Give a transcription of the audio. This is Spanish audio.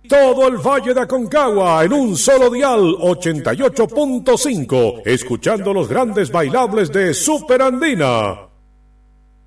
todo el Valle de Aconcagua en un solo dial 88.5, escuchando los grandes bailables de Super Andina.